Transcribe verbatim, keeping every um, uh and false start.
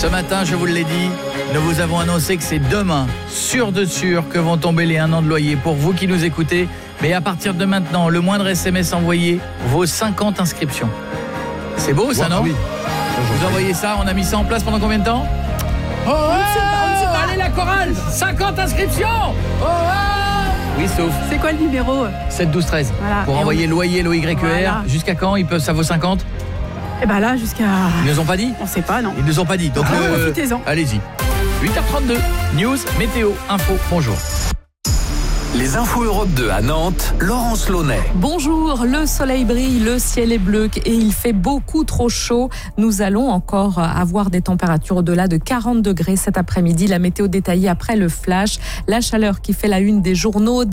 Ce matin, je vous l'ai dit, nous vous avons annoncé que c'est demain, sûr de sûr, que vont tomber les un an de loyer pour vous qui nous écoutez. Mais à partir de maintenant, le moindre S M S envoyé vaut cinquante inscriptions. C'est beau ça, Ouais, non? oui. Vous envoyez ça, on a mis ça en place pendant combien de temps? Oh, oh, oh, allez la chorale, cinquante inscriptions. Oh, oh. Oui, sauf C'est quoi le numéro? sept douze treize. Voilà. Pour Et envoyer on... loyer, l'O Y E R. Voilà. Jusqu'à quand ils peuvent, ça vaut cinquante? Et ben là, jusqu'à... Ils nous ont pas dit? On sait pas, non. Ils nous ont pas dit. Donc, Ah, euh, profitez-en. allez-y. huit heures trente-deux, news, météo, info, bonjour. Les infos Europe deux à Nantes, Laurence Launay. Bonjour, le soleil brille, le ciel est bleu et il fait beaucoup trop chaud. Nous allons encore avoir des températures au-delà de quarante degrés cet après-midi. La météo détaillée après le flash, la chaleur qui fait la une des journaux.